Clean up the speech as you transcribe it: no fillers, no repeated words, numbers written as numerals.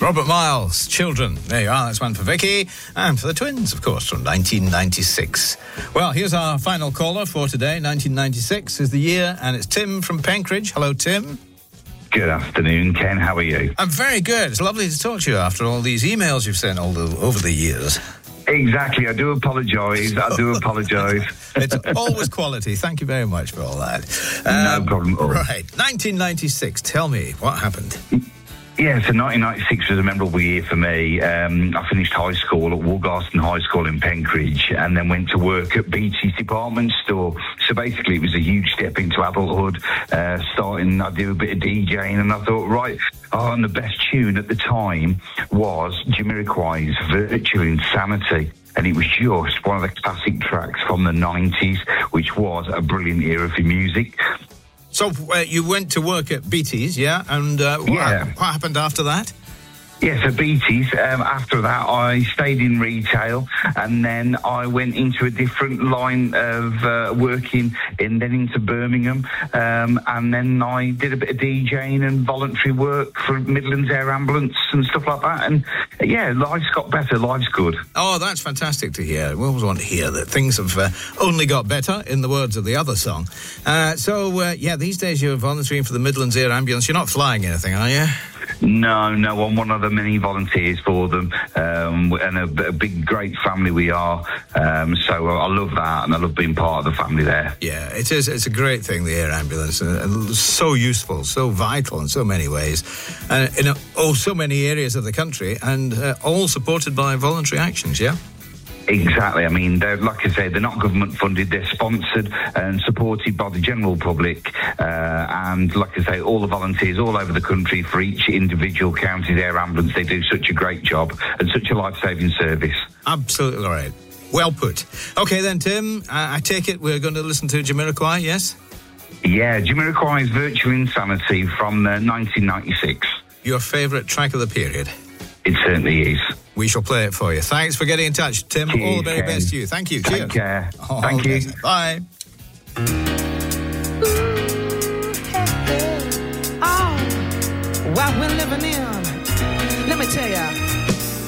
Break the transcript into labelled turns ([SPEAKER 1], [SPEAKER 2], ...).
[SPEAKER 1] Robert Miles, Children. There you are, that's one for Vicky. And for the twins, of course, from 1996. Well, here's our final caller for today. 1996 is the year, and it's Tim from Penkridge. Hello, Tim.
[SPEAKER 2] Good afternoon, Ken. How are you?
[SPEAKER 1] I'm very good. It's lovely to talk to you after all these emails you've sent over the years.
[SPEAKER 2] Exactly. I do apologise.
[SPEAKER 1] It's always quality. Thank you very much for all that.
[SPEAKER 2] No problem at all.
[SPEAKER 1] Right. 1996. Tell me, what happened?
[SPEAKER 2] Yeah, so 1996 was a memorable year for me. I finished high school at Woolgarston High School in Penkridge and then went to work at BT's department store. So basically it was a huge step into adulthood. I did a bit of DJing and I thought, and the best tune at the time was Jamiroquai's Virtual Insanity. And it was just one of the classic tracks from the 90s, which was a brilliant era for music.
[SPEAKER 1] So you went to work at BT's, yeah? And what happened after that?
[SPEAKER 2] Yeah, so BT's. After that, I stayed in retail, and then I went into a different line of working into Birmingham, and then I did a bit of DJing and voluntary work for Midlands Air Ambulance and stuff like that. And life's got better. Life's good.
[SPEAKER 1] Oh, that's fantastic to hear. We always want to hear that things have only got better, in the words of the other song. These days you're volunteering for the Midlands Air Ambulance. You're not flying anything, are you?
[SPEAKER 2] No, I'm one of the many volunteers for them, and a big, great family we are. So I love that, and I love being part of the family there.
[SPEAKER 1] Yeah, it is. It's a great thing, the air ambulance, and so useful, so vital in so many ways, in so many areas of the country, and all supported by voluntary actions. Yeah.
[SPEAKER 2] Exactly. I mean, like I say, they're not government funded. They're sponsored and supported by the general public. And like I say, all the volunteers all over the country for each individual county's air ambulance, they do such a great job and such a life-saving service.
[SPEAKER 1] Absolutely right. Well put. Okay then, Tim, I take it we're going to listen to Jamiroquai, yes?
[SPEAKER 2] Yeah, Jamiroquai's Virtual Insanity from 1996.
[SPEAKER 1] Your favourite track of the period?
[SPEAKER 2] It certainly is.
[SPEAKER 1] We shall play it for you. Thanks for getting in touch, Tim.
[SPEAKER 2] Cheers,
[SPEAKER 1] all the very
[SPEAKER 2] Ken.
[SPEAKER 1] Best to you. Thank you.
[SPEAKER 2] Take
[SPEAKER 1] Cheers.
[SPEAKER 2] care. Thank you.
[SPEAKER 1] Bye.
[SPEAKER 3] What we're living in, let me tell you.